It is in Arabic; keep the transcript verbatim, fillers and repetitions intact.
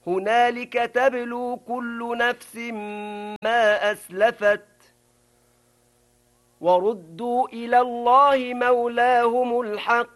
هنالك تبلو كل نفس ما أسلفت وردوا إلى الله مولاهم الحق